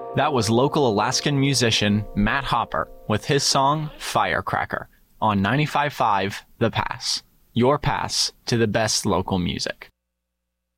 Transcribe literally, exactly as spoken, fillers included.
That was local Alaskan musician Matt Hopper with his song Firecracker on ninety-five point five The Pass, your pass to the best local music.